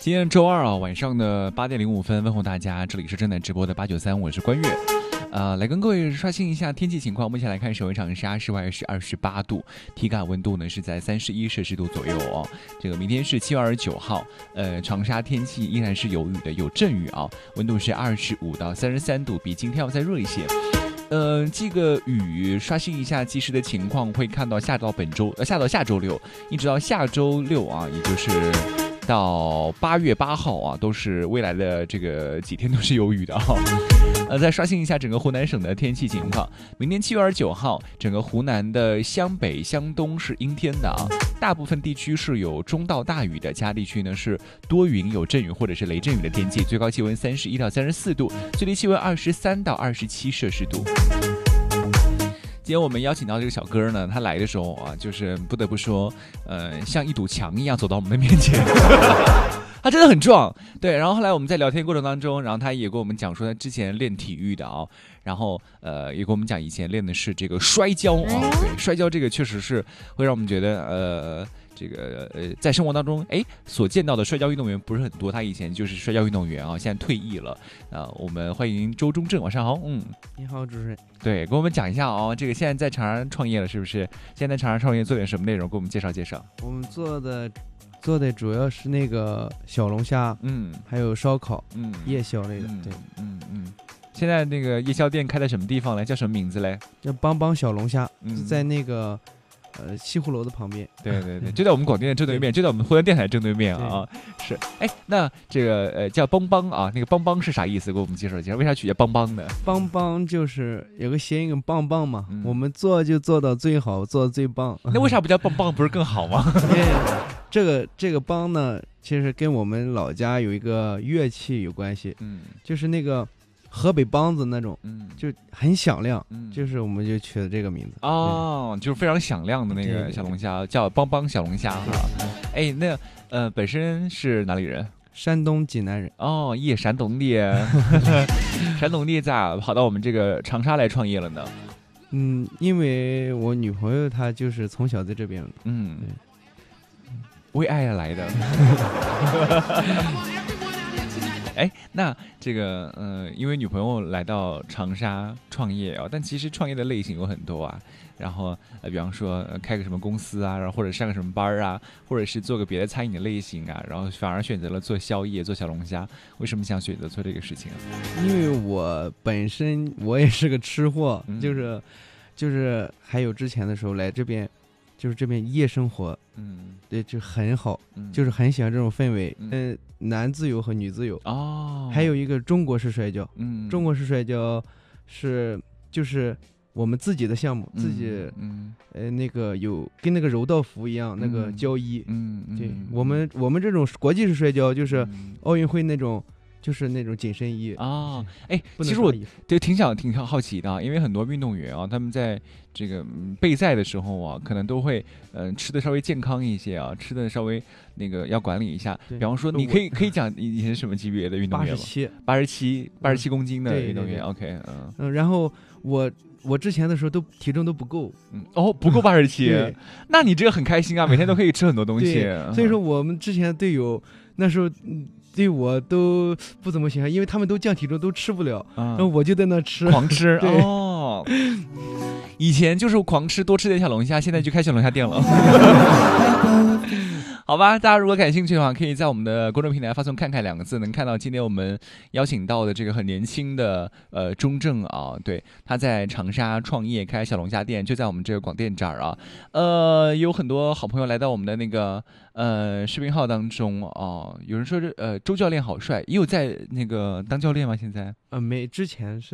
今天周二啊，晚上的8:05，问候大家，这里是正在直播的893，我是关悦。来跟各位刷新一下天气情况。目前来看，首尔长沙室外是28度，体感温度呢是在31摄氏度左右哦。这个明天是7月29号，长沙天气依然是有雨的，有阵雨啊，温度是25到33度，比今天要再热一些。这个雨刷新一下及时的情况，会看到下到下周六，一直到下周六啊，也就是到8月8号啊，都是未来的这个几天都是有雨的啊。再刷新一下整个湖南省的天气情况。明天7月29号，整个湖南的湘北、湘东是阴天的啊，大部分地区是有中到大雨的，其他地区呢是多云有阵雨或者是雷阵雨的天气，最高气温31到34度，最低气温23到27摄氏度。今天我们邀请到这个小哥呢，他来的时候啊，就是不得不说，像一堵墙一样走到我们的面前。他真的很壮，对。然后后来我们在聊天过程当中，然后他也跟我们讲说他之前练体育的啊，然后也跟我们讲以前练的是这个摔跤啊，对，摔跤这个确实是会让我们觉得在生活当中所见到的摔跤运动员不是很多，他以前就是摔跤运动员啊，现在退役了我们欢迎周中正，晚上好。 你好，主持人。 对，跟我们讲一下哦，这个现在在长沙创业了是不是？现在在长沙创业做点什么内容，给我们介绍介绍。 我们做的主要是那个小龙虾，还有烧烤，夜宵类的，对， 现在那个夜宵店开在什么地方嘞？叫什么名字嘞？ 叫邦邦小龙虾，在那个西湖楼的旁边。 对对对，就在我们广电的正对面，就在我们湖南电台正对面啊。是，那这个叫邦邦啊，那个邦邦是啥意思？给我们介绍介绍，为啥取叫邦邦呢？ 邦邦就是有个谐音梗棒棒嘛，我们做就做到最好，做到最棒。 那为啥不叫棒棒，不是更好吗？ 这个梆呢，其实跟我们老家有一个乐器有关系，就是那个河北梆子那种，就很响亮，就是我们就取了这个名字。 哦，就是非常响亮的那个小龙虾，叫邦邦小龙虾哈。那本身是哪里人？ 山东济南人。 哦，山东的，山东的咋跑到我们这个长沙来创业了呢？ 因为我女朋友她就是从小在这边，对。 为爱而来的。那这个因为女朋友来到长沙创业啊，但其实创业的类型有很多啊。然后比方说开个什么公司啊，然后或者上个什么班啊，或者是做个别的餐饮的类型啊，然后反而选择了做宵夜，做小龙虾。为什么想选择做这个事情啊？ 因为我本身我也是个吃货，就是还有之前的时候来这边。就是这边夜生活，对，就很好，就是很喜欢这种氛围，男自由和女自由哦，还有一个中国式摔跤，中国式摔跤就是我们自己的项目，自己那个有跟那个柔道服一样那个交衣，对，我们这种国际式摔跤就是奥运会那种。就是那种紧身衣啊，其实我对挺好奇的，因为很多运动员啊，他们在这个备赛的时候啊，可能都会吃的稍微健康一些啊，吃的稍微那个要管理一下。比方说，你可以讲以前什么级别的运动员吗？87公斤的运动员。OK， 然后我之前的时候体重都不够， 不够87，那你这个很开心啊，每天都可以吃很多东西。 所以说我们之前队友那时候。对我都不怎么喜欢，因为他们都降体重都吃不了，然后我就在那吃， 狂吃。哦，以前就是狂吃，多吃点小龙虾，现在就开小龙虾店了。好吧，大家如果感兴趣的话，可以在我们的公众平台发送"看看"2个字，能看到今天我们邀请到的这个很年轻的钟正啊，对，他在长沙创业开小龙虾店，就在我们这个广电这儿啊。有很多好朋友来到我们的那个视频号当中啊，有人说周教练好帅，也有在那个当教练吗？现在没，之前是。